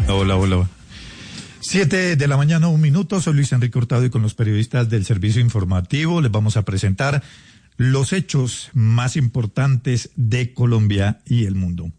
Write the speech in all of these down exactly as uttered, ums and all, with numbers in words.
Hola, hola. Siete de la mañana, un minuto. Soy Luis Enrique Hurtado y con los periodistas del Servicio Informativo les vamos a presentar los hechos más importantes de Colombia y el mundo.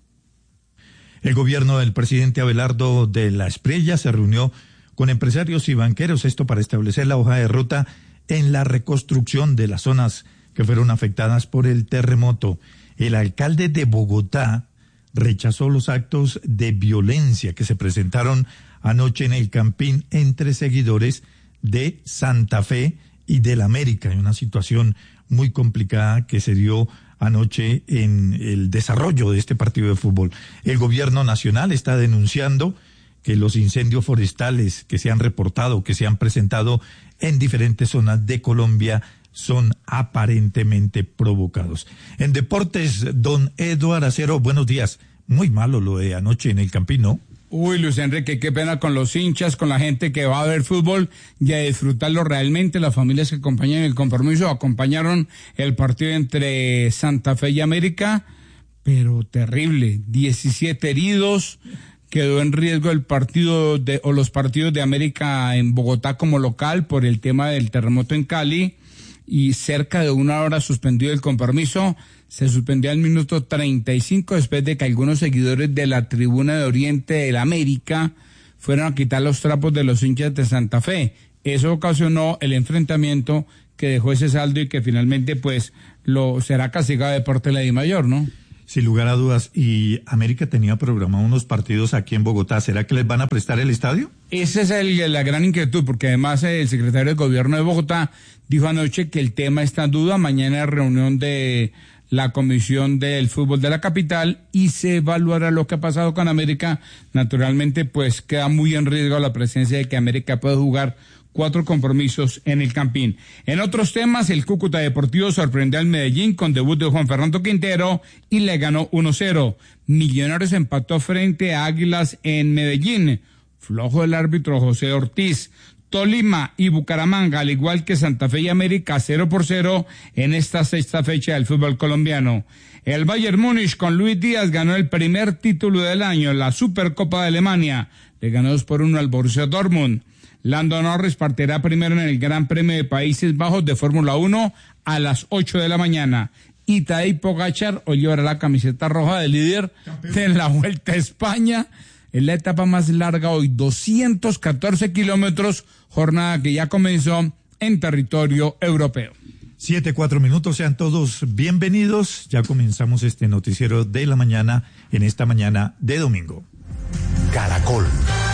El gobierno del presidente Abelardo de la Espriella se reunió con empresarios y banqueros, esto para establecer la hoja de ruta en la reconstrucción de las zonas que fueron afectadas por el terremoto. El alcalde de Bogotá rechazó los actos de violencia que se presentaron anoche en el Campín entre seguidores de Santa Fe y del América, en una situación muy complicada que se dio anoche en el desarrollo de este partido de fútbol. El gobierno nacional está denunciando que los incendios forestales que se han reportado, que se han presentado en diferentes zonas de Colombia, son aparentemente provocados. En deportes, don Eduardo Acero, buenos días. Muy malo lo de anoche en el Campín, ¿no? Uy, Luis Enrique, qué pena con los hinchas, con la gente que va a ver fútbol y a disfrutarlo realmente. Las familias que acompañan el compromiso acompañaron el partido entre Santa Fe y América, pero terrible. diecisiete heridos, quedó en riesgo el partido de, o los partidos de América en Bogotá como local por el tema del terremoto en Cali, y cerca de una hora suspendido el compromiso. Se suspendió al minuto treinta y cinco después de que algunos seguidores de la tribuna de Oriente del América fueron a quitar los trapos de los hinchas de Santa Fe. Eso ocasionó el enfrentamiento que dejó ese saldo y que finalmente pues lo será castigado de parte de la DIMAYOR, ¿no? Sin lugar a dudas. Y América tenía programado unos partidos aquí en Bogotá. ¿Será que les van a prestar el estadio? Esa es el, la gran inquietud, porque además el secretario de Gobierno de Bogotá dijo anoche que el tema está en duda. Mañana reunión de la Comisión del Fútbol de la capital y se evaluará lo que ha pasado con América. Naturalmente, pues queda muy en riesgo la presencia de que América pueda jugar cuatro compromisos en el Campín. En otros temas, el Cúcuta Deportivo sorprendió al Medellín con debut de Juan Fernando Quintero y le ganó uno cero. Millonarios empató frente a Águilas en Medellín. Flojo el árbitro José Ortiz. Tolima y Bucaramanga, al igual que Santa Fe y América, cero por cero en esta sexta fecha del fútbol colombiano. El Bayern Múnich con Luis Díaz ganó el primer título del año, la Supercopa de Alemania. Le ganó dos por uno al Borussia Dortmund. Lando Norris partirá primero en el Gran Premio de Países Bajos de Fórmula uno a las ocho de la mañana. Y Tadej Pogačar hoy llevará la camiseta roja de líder de la Vuelta a España. En la etapa más larga hoy, doscientos catorce kilómetros, jornada que ya comenzó en territorio europeo. Siete, cuatro minutos, sean todos bienvenidos. Ya comenzamos este noticiero de la mañana en esta mañana de domingo. Caracol.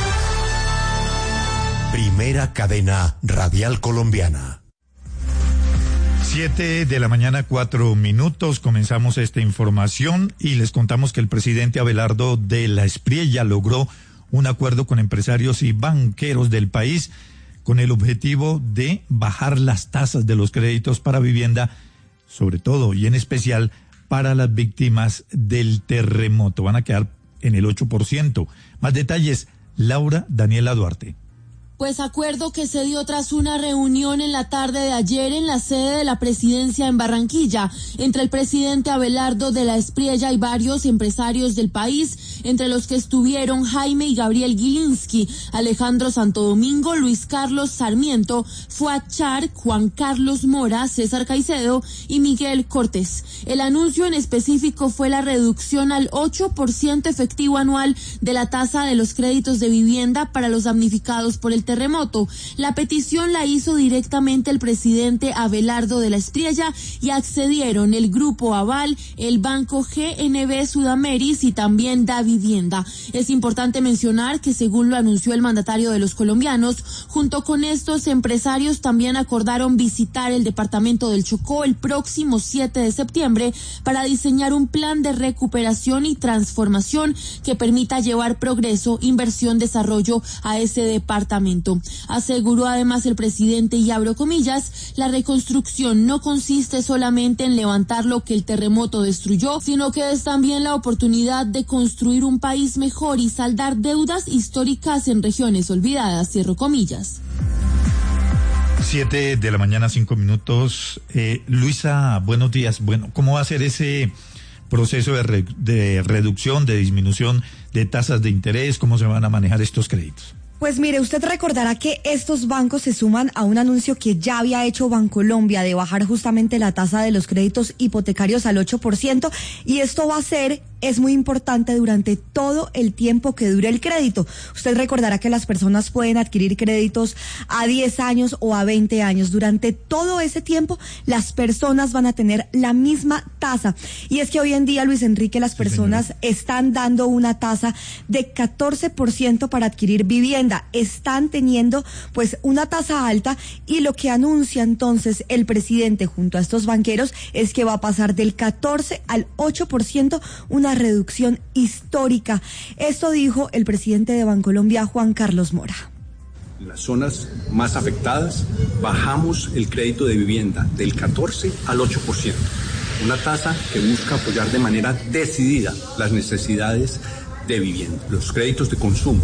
Primera cadena radial colombiana. Siete de la mañana, cuatro minutos, comenzamos esta información y les contamos que el presidente Abelardo de la Espriella logró un acuerdo con empresarios y banqueros del país con el objetivo de bajar las tasas de los créditos para vivienda, sobre todo y en especial para las víctimas del terremoto. Van a quedar en el ocho por ciento. Más detalles, Laura Daniela Duarte. Pues acuerdo que se dio tras una reunión en la tarde de ayer en la sede de la presidencia en Barranquilla, entre el presidente Abelardo de la Espriella y varios empresarios del país, entre los que estuvieron Jaime y Gabriel Gilinski, Alejandro Santo Domingo, Luis Carlos Sarmiento, Fuad Char, Juan Carlos Mora, César Caicedo y Miguel Cortés. El anuncio en específico fue la reducción al ocho por ciento efectivo anual de la tasa de los créditos de vivienda para los damnificados por el terremoto. La petición la hizo directamente el presidente Abelardo de la Espriella y accedieron el Grupo Aval, el Banco G N B Sudameris y también Da Vivienda. Es importante mencionar que según lo anunció el mandatario de los colombianos, junto con estos empresarios también acordaron visitar el departamento del Chocó el próximo siete de septiembre para diseñar un plan de recuperación y transformación que permita llevar progreso, inversión, desarrollo a ese departamento. Aseguró además el presidente, y abro comillas, la reconstrucción no consiste solamente en levantar lo que el terremoto destruyó, sino que es también la oportunidad de construir un país mejor y saldar deudas históricas en regiones olvidadas, cierro comillas. Siete de la mañana, cinco minutos. Eh, Luisa, buenos días. Bueno, ¿cómo va a ser ese proceso de, re, de reducción, de disminución de tasas de interés? ¿Cómo se van a manejar estos créditos? Pues mire, usted recordará que estos bancos se suman a un anuncio que ya había hecho Bancolombia de bajar justamente la tasa de los créditos hipotecarios al ocho por ciento, y esto va a ser, es muy importante, durante todo el tiempo que dure el crédito. Usted recordará que las personas pueden adquirir créditos a diez años o a veinte años. Durante todo ese tiempo, las personas van a tener la misma tasa. Y es que hoy en día, Luis Enrique, las personas sí, están dando una tasa de catorce por ciento para adquirir vivienda. Están teniendo pues una tasa alta, y lo que anuncia entonces el presidente junto a estos banqueros es que va a pasar del catorce al ocho por ciento, una reducción histórica. Esto dijo el presidente de Bancolombia, Juan Carlos Mora. En las zonas más afectadas bajamos el crédito de vivienda del catorce al ocho por ciento, una tasa que busca apoyar de manera decidida las necesidades de vivienda. Los créditos de consumo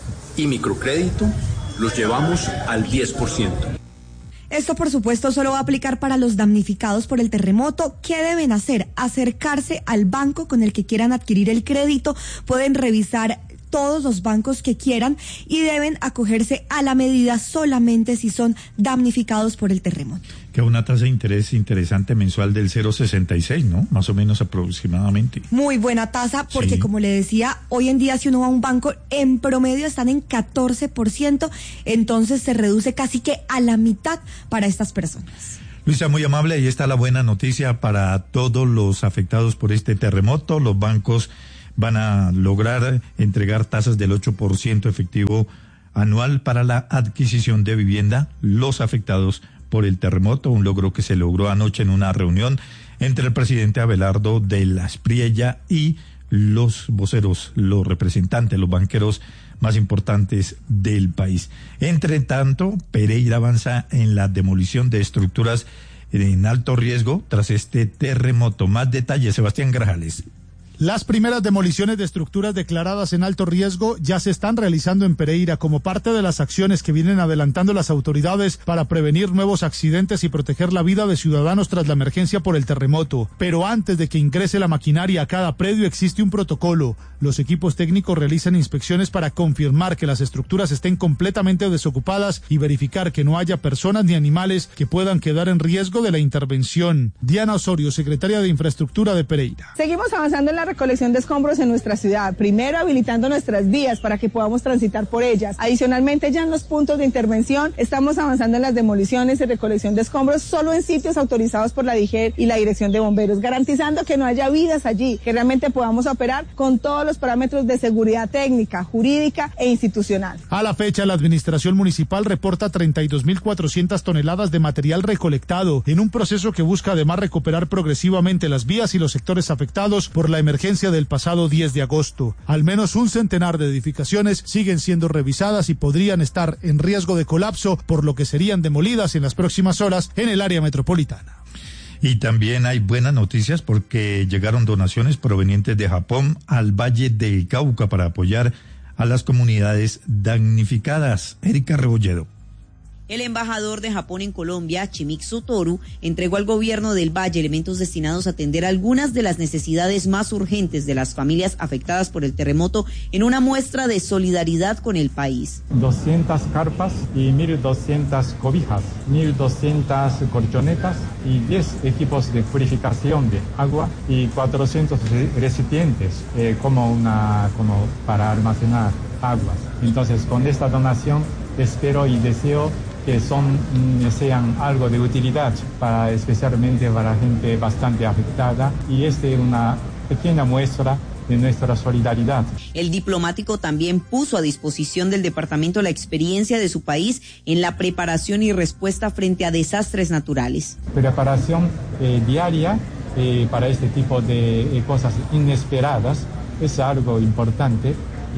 y microcrédito los llevamos al diez por ciento. Esto, por supuesto, solo va a aplicar para los damnificados por el terremoto. ¿Qué deben hacer? Acercarse al banco con el que quieran adquirir el crédito. Pueden revisar todos los bancos que quieran y deben acogerse a la medida solamente si son damnificados por el terremoto. Que una tasa de interés interesante mensual del cero coma sesenta y seis, ¿no? Más o menos aproximadamente. Muy buena tasa porque, sí, como le decía, hoy en día si uno va a un banco, en promedio están en catorce por ciento, entonces se reduce casi que a la mitad para estas personas. Luisa, muy amable, ahí está la buena noticia para todos los afectados por este terremoto. Los bancos van a lograr entregar tasas del ocho por ciento efectivo anual para la adquisición de vivienda, los afectados por el terremoto, un logro que se logró anoche en una reunión entre el presidente Abelardo de la Espriella y los voceros, los representantes, los banqueros más importantes del país. Entre tanto, Pereira avanza en la demolición de estructuras en alto riesgo tras este terremoto. Más detalles, Sebastián Grajales. Las primeras demoliciones de estructuras declaradas en alto riesgo ya se están realizando en Pereira como parte de las acciones que vienen adelantando las autoridades para prevenir nuevos accidentes y proteger la vida de ciudadanos tras la emergencia por el terremoto. Pero antes de que ingrese la maquinaria a cada predio existe un protocolo. Los equipos técnicos realizan inspecciones para confirmar que las estructuras estén completamente desocupadas y verificar que no haya personas ni animales que puedan quedar en riesgo de la intervención. Diana Osorio, secretaria de Infraestructura de Pereira. Seguimos avanzando en la recolección de escombros en nuestra ciudad, primero habilitando nuestras vías para que podamos transitar por ellas. Adicionalmente, ya en los puntos de intervención estamos avanzando en las demoliciones y recolección de escombros solo en sitios autorizados por la D I G E R y la Dirección de Bomberos, garantizando que no haya vidas allí, que realmente podamos operar con todos los parámetros de seguridad técnica, jurídica e institucional. A la fecha, la administración municipal reporta treinta y dos mil cuatrocientas toneladas de material recolectado en un proceso que busca además recuperar progresivamente las vías y los sectores afectados por la emergencia del pasado diez de agosto. Al menos un centenar de edificaciones siguen siendo revisadas y podrían estar en riesgo de colapso, por lo que serían demolidas en las próximas horas en el área metropolitana. Y también hay buenas noticias porque llegaron donaciones provenientes de Japón al Valle del Cauca para apoyar a las comunidades damnificadas. Erika Rebolledo. El embajador de Japón en Colombia, Shimizu Toru, entregó al gobierno del Valle elementos destinados a atender algunas de las necesidades más urgentes de las familias afectadas por el terremoto en una muestra de solidaridad con el país. doscientas carpas y mil doscientas cobijas, mil doscientas colchonetas y diez equipos de purificación de agua y cuatrocientos recipientes eh, como, una, como para almacenar aguas. Entonces, con esta donación espero y deseo que son, sean algo de utilidad para, especialmente para la gente bastante afectada, y esta es una pequeña muestra de nuestra solidaridad. El diplomático también puso a disposición del departamento la experiencia de su país en la preparación y respuesta frente a desastres naturales. Preparación eh, diaria eh, para este tipo de eh, cosas inesperadas es algo importante,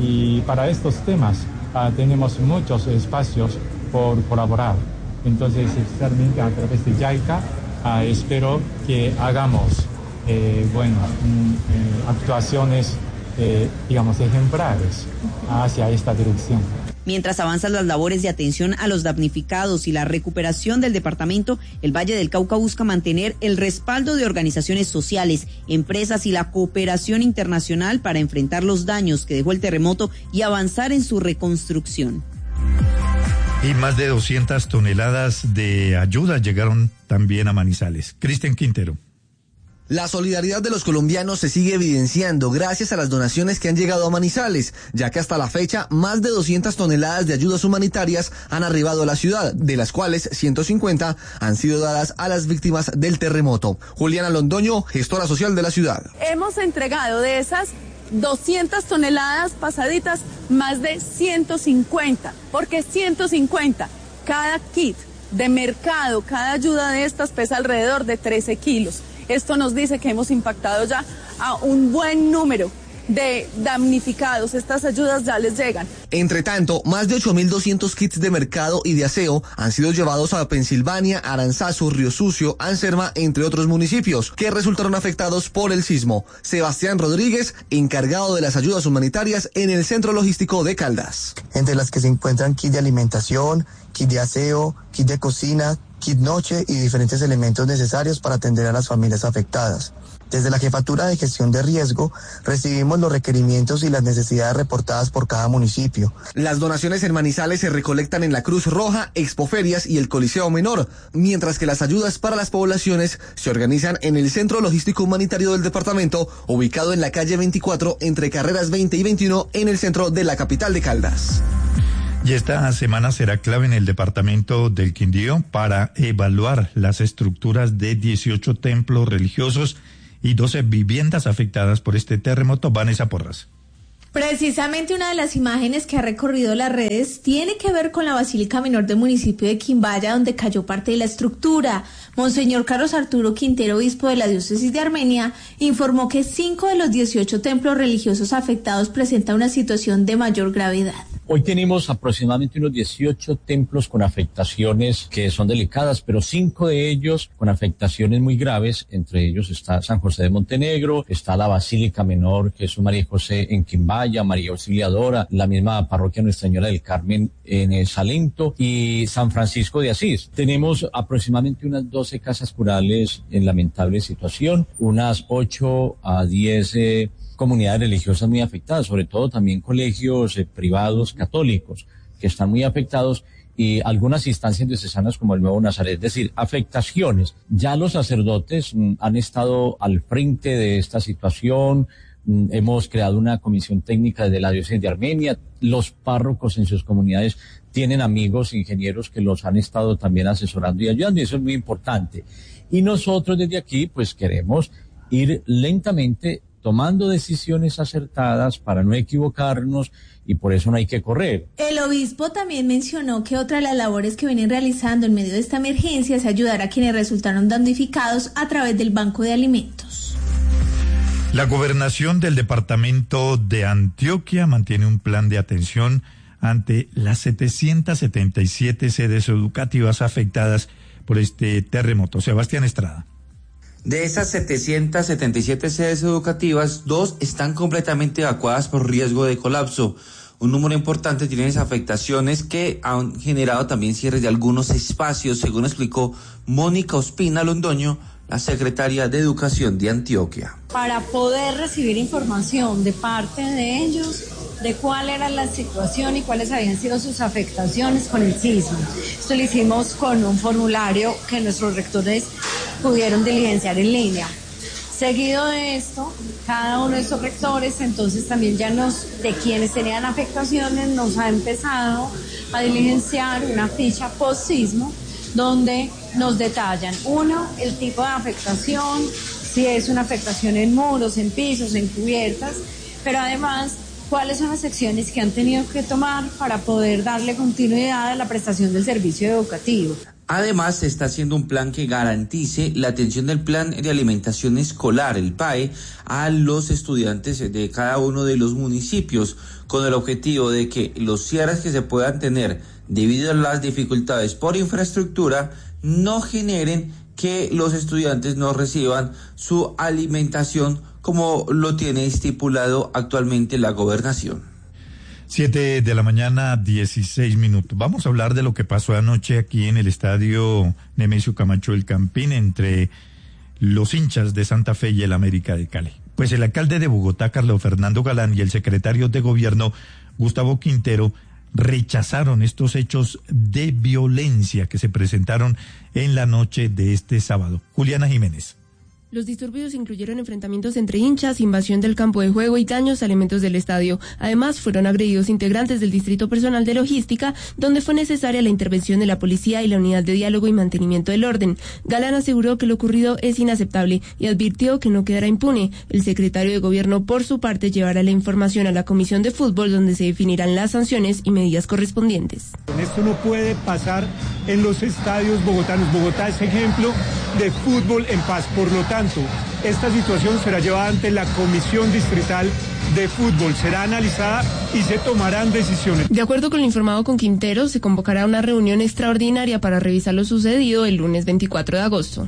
y para estos temas ah, tenemos muchos espacios por colaborar. Entonces, especialmente a través de JICA, uh, espero que hagamos eh, bueno, mm, eh, actuaciones eh, digamos, ejemplares hacia esta dirección. Mientras avanzan las labores de atención a los damnificados y la recuperación del departamento, el Valle del Cauca busca mantener el respaldo de organizaciones sociales, empresas y la cooperación internacional para enfrentar los daños que dejó el terremoto y avanzar en su reconstrucción. Y más de doscientas toneladas de ayuda llegaron también a Manizales. Cristian Quintero. La solidaridad de los colombianos se sigue evidenciando gracias a las donaciones que han llegado a Manizales, ya que hasta la fecha más de doscientas toneladas de ayudas humanitarias han arribado a la ciudad, de las cuales ciento cincuenta han sido dadas a las víctimas del terremoto. Juliana Londoño, gestora social de la ciudad. Hemos entregado de esas doscientas toneladas pasaditas, más de ciento cincuenta, porque ciento cincuenta, cada kit de mercado, cada ayuda de estas pesa alrededor de trece kilos. Esto nos dice que hemos impactado ya a un buen número de damnificados. Estas ayudas ya les llegan. Entre tanto, más de ocho mil doscientos kits de mercado y de aseo han sido llevados a Pensilvania, Aranzazu, Río Sucio, Anserma, entre otros municipios, que resultaron afectados por el sismo. Sebastián Rodríguez, encargado de las ayudas humanitarias en el Centro Logístico de Caldas. Entre las que se encuentran kit de alimentación, kit de aseo, kit de cocina, kit noche y diferentes elementos necesarios para atender a las familias afectadas. Desde la Jefatura de Gestión de Riesgo recibimos los requerimientos y las necesidades reportadas por cada municipio. Las donaciones en Manizales se recolectan en la Cruz Roja, Expoferias y el Coliseo Menor, mientras que las ayudas para las poblaciones se organizan en el Centro Logístico Humanitario del departamento, ubicado en la calle veinticuatro entre carreras veinte y veintiuno en el centro de la capital de Caldas. Y esta semana será clave en el departamento del Quindío para evaluar las estructuras de dieciocho templos religiosos y doce viviendas afectadas por este terremoto. Vanessa Porras. Precisamente una de las imágenes que ha recorrido las redes tiene que ver con la Basílica Menor del municipio de Quimbaya, donde cayó parte de la estructura. Monseñor Carlos Arturo Quintero, obispo de la diócesis de Armenia, informó que cinco de los dieciocho templos religiosos afectados presentan una situación de mayor gravedad. Hoy tenemos aproximadamente unos dieciocho templos con afectaciones que son delicadas, pero cinco de ellos con afectaciones muy graves. Entre ellos está San José de Montenegro, está la Basílica Menor Jesús María y José en Quimbaya, María Auxiliadora, la misma parroquia Nuestra Señora del Carmen en el Salento y San Francisco de Asís. Tenemos aproximadamente unas doce casas curales en lamentable situación, unas ocho a diez eh, comunidades religiosas muy afectadas, sobre todo también colegios eh, privados católicos que están muy afectados y algunas instancias diocesanas como el Nuevo Nazaret, es decir, afectaciones. Ya los sacerdotes mm, han estado al frente de esta situación, mm, hemos creado una comisión técnica de la diócesis de Armenia, los párrocos en sus comunidades tienen amigos ingenieros que los han estado también asesorando y ayudando y eso es muy importante. Y nosotros desde aquí pues queremos ir lentamente tomando decisiones acertadas para no equivocarnos y por eso no hay que correr. El obispo también mencionó que otra de las labores que vienen realizando en medio de esta emergencia es ayudar a quienes resultaron damnificados a través del Banco de Alimentos. La gobernación del departamento de Antioquia mantiene un plan de atención ante las setecientas setenta y siete sedes educativas afectadas por este terremoto. Sebastián Estrada. De esas setecientas setenta y siete sedes educativas, dos están completamente evacuadas por riesgo de colapso. Un número importante tiene esas afectaciones que han generado también cierres de algunos espacios, según explicó Mónica Ospina Londoño, la secretaria de Educación de Antioquia. Para poder recibir información de parte de ellos de cuál era la situación y cuáles habían sido sus afectaciones con el sismo. Esto lo hicimos con un formulario que nuestros rectores pudieron diligenciar en línea. Seguido de esto, cada uno de esos rectores, entonces también ya nos, de quienes tenían afectaciones, nos ha empezado a diligenciar una ficha post-sismo donde nos detallan, uno, el tipo de afectación, si es una afectación en muros, en pisos, en cubiertas, pero además cuáles son las secciones que han tenido que tomar para poder darle continuidad a la prestación del servicio educativo. Además, se está haciendo un plan que garantice la atención del plan de alimentación escolar, el P A E, a los estudiantes de cada uno de los municipios, con el objetivo de que los cierres que se puedan tener debido a las dificultades por infraestructura no generen que los estudiantes no reciban su alimentación como lo tiene estipulado actualmente la gobernación. Siete de la mañana, dieciséis minutos. Vamos a hablar de lo que pasó anoche aquí en el estadio Nemesio Camacho del Campín entre los hinchas de Santa Fe y el América de Cali. Pues el alcalde de Bogotá, Carlos Fernando Galán, y el secretario de Gobierno, Gustavo Quintero, rechazaron estos hechos de violencia que se presentaron en la noche de este sábado. Juliana Jiménez. Los disturbios incluyeron enfrentamientos entre hinchas, invasión del campo de juego y daños a elementos del estadio. Además, fueron agredidos integrantes del Distrito Personal de Logística, donde fue necesaria la intervención de la policía y la unidad de diálogo y mantenimiento del orden. Galán aseguró que lo ocurrido es inaceptable y advirtió que no quedará impune. El secretario de Gobierno, por su parte, llevará la información a la Comisión de Fútbol, donde se definirán las sanciones y medidas correspondientes. Esto no puede pasar en los estadios bogotanos. Bogotá es ejemplo de fútbol en paz. Por lo tanto, esta situación será llevada ante la Comisión Distrital de Fútbol, será analizada y se tomarán decisiones. De acuerdo con lo informado con Quintero, se convocará una reunión extraordinaria para revisar lo sucedido el lunes veinticuatro de agosto.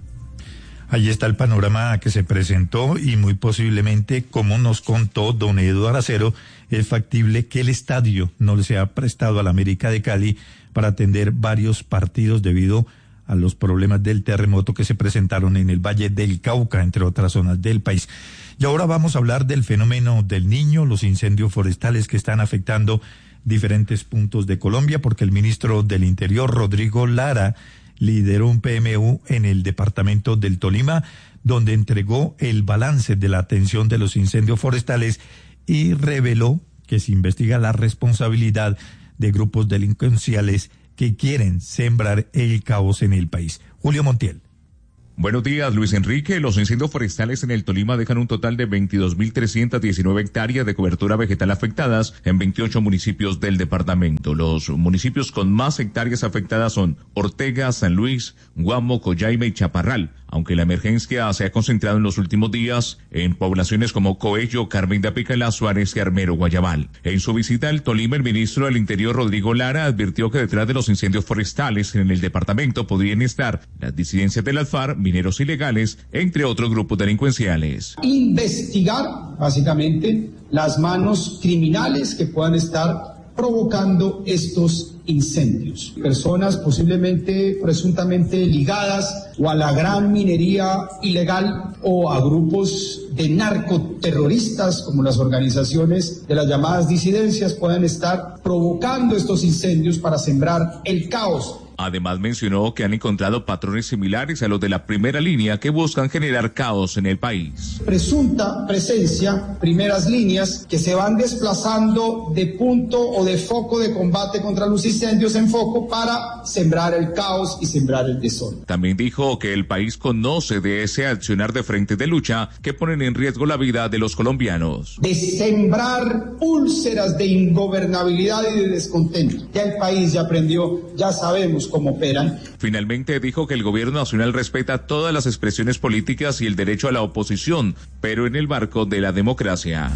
Ahí está el panorama que se presentó y muy posiblemente, como nos contó don Eduardo Acero, es factible que el estadio no le sea prestado a la América de Cali para atender varios partidos debido a los problemas del terremoto que se presentaron en el Valle del Cauca, entre otras zonas del país. Y ahora vamos a hablar del fenómeno del Niño, los incendios forestales que están afectando diferentes puntos de Colombia, porque el ministro del Interior, Rodrigo Lara, lideró un P M U en el departamento del Tolima, donde entregó el balance de la atención de los incendios forestales y reveló que se investiga la responsabilidad de grupos delincuenciales que quieren sembrar el caos en el país. Julio Montiel. Buenos días, Luis Enrique. Los incendios forestales en el Tolima dejan un total de veintidós mil trescientas diecinueve hectáreas de cobertura vegetal afectadas en veintiocho municipios del departamento. Los municipios con más hectáreas afectadas son Ortega, San Luis, Guamo, Coyaima y Chaparral, aunque la emergencia se ha concentrado en los últimos días en poblaciones como Coello, Carmen de Apicalá, Suárez y Armero, Guayabal. En su visita al Tolima, el ministro del Interior, Rodrigo Lara, advirtió que detrás de los incendios forestales en el departamento podrían estar las disidencias del ALFAR, mineros ilegales, entre otros grupos delincuenciales. Investigar, básicamente, las manos criminales que puedan estar provocando estos incendios. Personas posiblemente, presuntamente ligadas o a la gran minería ilegal o a grupos de narcoterroristas como las organizaciones de las llamadas disidencias puedan estar provocando estos incendios para sembrar el caos. Además mencionó que han encontrado patrones similares a los de la primera línea que buscan generar caos en el país. Presunta presencia, primeras líneas que se van desplazando de punto o de foco de combate contra los incendios en foco para sembrar el caos y sembrar el desorden. También dijo que el país conoce de ese accionar de frente de lucha que ponen en riesgo la vida de los colombianos. De sembrar úlceras de ingobernabilidad y de descontento. Ya el país ya aprendió, ya sabemos cómo operan. Finalmente dijo que el gobierno nacional respeta todas las expresiones políticas y el derecho a la oposición, pero en el marco de la democracia.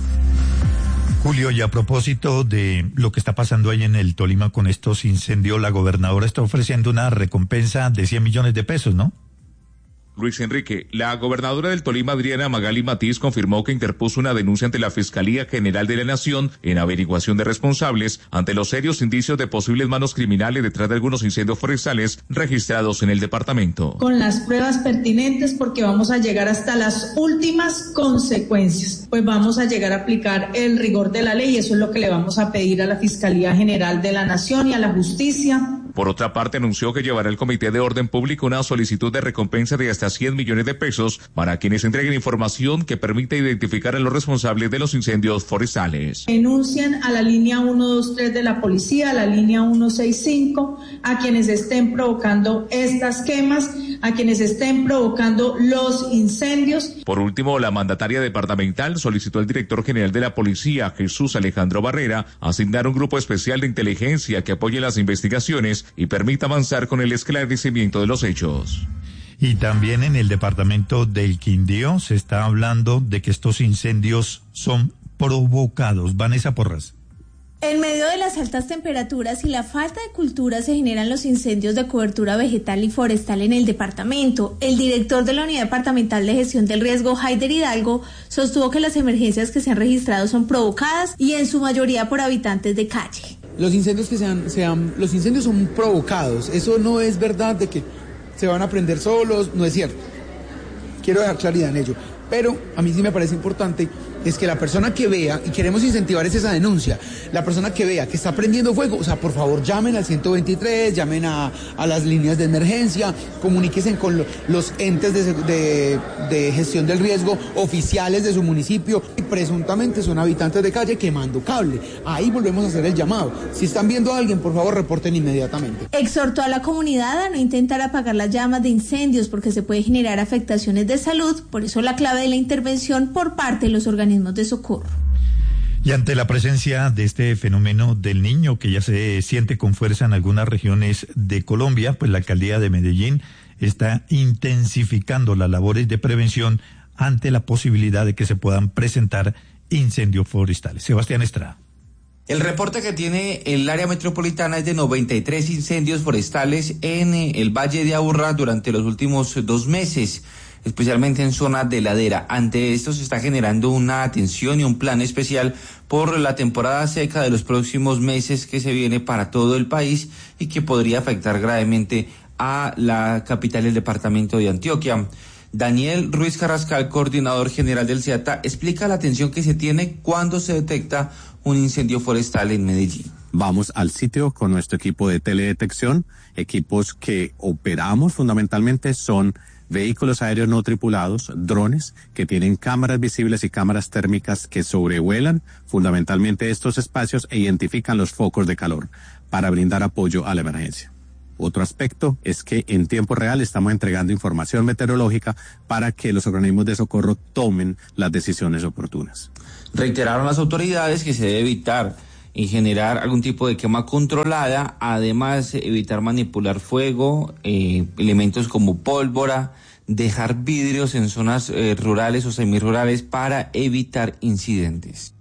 Julio, y a propósito de lo que está pasando ahí en el Tolima con estos incendios, la gobernadora está ofreciendo una recompensa de cien millones de pesos, ¿no? Luis Enrique, la gobernadora del Tolima, Adriana Magali Matiz, confirmó que interpuso una denuncia ante la Fiscalía General de la Nación en averiguación de responsables ante los serios indicios de posibles manos criminales detrás de algunos incendios forestales registrados en el departamento. Con las pruebas pertinentes, porque vamos a llegar hasta las últimas consecuencias, pues vamos a llegar a aplicar el rigor de la ley y eso es lo que le vamos a pedir a la Fiscalía General de la Nación y a la Justicia. Por otra parte, anunció que llevará al Comité de Orden Público una solicitud de recompensa de hasta cien millones de pesos para quienes entreguen información que permita identificar a los responsables de los incendios forestales. Denuncian a la línea ciento veintitrés de la policía, a la línea ciento sesenta y cinco, a quienes estén provocando estas quemas, a quienes estén provocando los incendios. Por último, la mandataria departamental solicitó al director general de la policía, Jesús Alejandro Barrera, asignar un grupo especial de inteligencia que apoye las investigaciones y permita avanzar con el esclarecimiento de los hechos. Y también en el departamento del Quindío se está hablando de que estos incendios son provocados. Vanessa Porras. En medio de las altas temperaturas y la falta de cultura se generan los incendios de cobertura vegetal y forestal en el departamento. El director de la Unidad Departamental de Gestión del Riesgo, Haider Hidalgo, sostuvo que las emergencias que se han registrado son provocadas y en su mayoría por habitantes de calle. Los incendios que sean, sean, los incendios son provocados. Eso no es verdad de que se van a prender solos, no es cierto. Quiero dejar claridad en ello. Pero a mí sí me parece importante es que la persona que vea, y queremos incentivar es esa denuncia, la persona que vea que está prendiendo fuego, o sea, por favor llamen al ciento veintitrés, llamen a, a las líneas de emergencia, comuníquense con lo, los entes de, de, de gestión del riesgo oficiales de su municipio, y presuntamente son habitantes de calle quemando cable. Ahí volvemos a hacer el llamado. Si están viendo a alguien, por favor reporten inmediatamente. Exhortó a la comunidad a no intentar apagar las llamas de incendios porque se puede generar afectaciones de salud, por eso la clave de la intervención por parte de los organismos de socorro. Y ante la presencia de este fenómeno del Niño que ya se siente con fuerza en algunas regiones de Colombia, pues la alcaldía de Medellín está intensificando las labores de prevención ante la posibilidad de que se puedan presentar incendios forestales. Sebastián Estrada. El reporte que tiene el área metropolitana es de noventa y tres incendios forestales en el Valle de Aburrá durante los últimos dos meses, especialmente en zona de ladera. Ante esto se está generando una atención y un plan especial por la temporada seca de los próximos meses que se viene para todo el país y que podría afectar gravemente a la capital del departamento de Antioquia. Daniel Ruiz Carrascal, coordinador general del SEATA, explica la atención que se tiene cuando se detecta un incendio forestal en Medellín. Vamos al sitio con nuestro equipo de teledetección, equipos que operamos fundamentalmente son vehículos aéreos no tripulados, drones, que tienen cámaras visibles y cámaras térmicas que sobrevuelan fundamentalmente estos espacios e identifican los focos de calor para brindar apoyo a la emergencia. Otro aspecto es que en tiempo real estamos entregando información meteorológica para que los organismos de socorro tomen las decisiones oportunas. Reiteraron las autoridades que se debe evitar y generar algún tipo de quema controlada, además evitar manipular fuego, eh, elementos como pólvora, dejar vidrios en zonas eh, rurales o semirurales para evitar incidentes.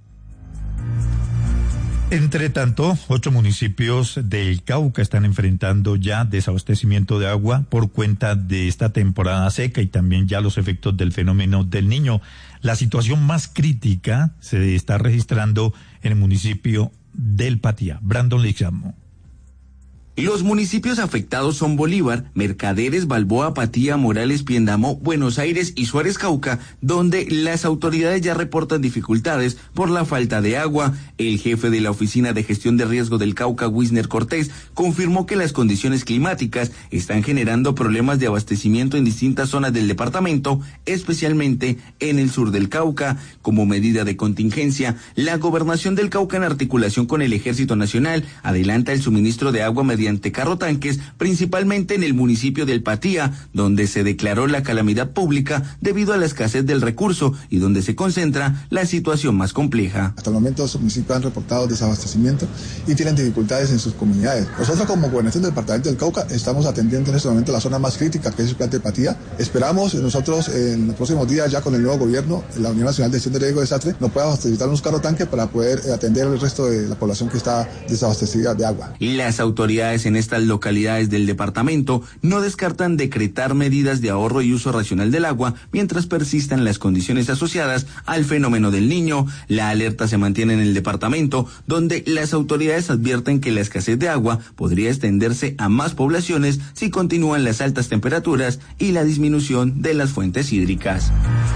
Entre tanto, ocho municipios del Cauca están enfrentando ya desabastecimiento de agua por cuenta de esta temporada seca y también ya los efectos del fenómeno del Niño. La situación más crítica se está registrando en el municipio del Patía. Brandon Lixamo. Los municipios afectados son Bolívar, Mercaderes, Balboa, Patía, Morales, Piendamó, Buenos Aires y Suárez Cauca, donde las autoridades ya reportan dificultades por la falta de agua. El jefe de la Oficina de Gestión de Riesgo del Cauca, Wisner Cortés, confirmó que las condiciones climáticas están generando problemas de abastecimiento en distintas zonas del departamento, especialmente en el sur del Cauca. Como medida de contingencia, la Gobernación del Cauca, en articulación con el Ejército Nacional, adelanta el suministro de agua mediante mediante carro tanques, principalmente en el municipio del Patía, donde se declaró la calamidad pública debido a la escasez del recurso y donde se concentra la situación más compleja. Hasta el momento los municipios han reportado desabastecimiento y tienen dificultades en sus comunidades. Nosotros como gobernación del departamento del Cauca estamos atendiendo en este momento la zona más crítica, que es el plan de Patía. Esperamos nosotros en los próximos días, ya con el nuevo gobierno, la Unión Nacional de Gestión de Riesgo de Sastre, nos pueda facilitar unos carro tanques para poder atender el resto de la población que está desabastecida de agua. Y las autoridades en estas localidades del departamento no descartan decretar medidas de ahorro y uso racional del agua mientras persistan las condiciones asociadas al fenómeno del Niño. La alerta se mantiene en el departamento, donde las autoridades advierten que la escasez de agua podría extenderse a más poblaciones si continúan las altas temperaturas y la disminución de las fuentes hídricas.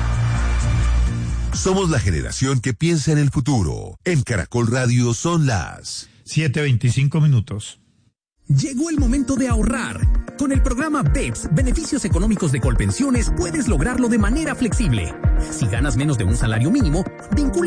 Somos la generación que piensa en el futuro. En Caracol Radio son las siete veinticinco minutos. Llegó el momento de ahorrar. Con el programa B E P S, Beneficios Económicos de Colpensiones, puedes lograrlo de manera flexible. Si ganas menos de un salario mínimo, vincula